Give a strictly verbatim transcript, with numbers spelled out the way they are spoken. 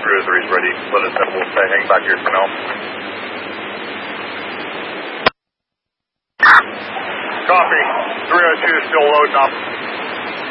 three oh three is ready. Let us know. We'll stay hang back here for now. Copy. three oh two is still loading up.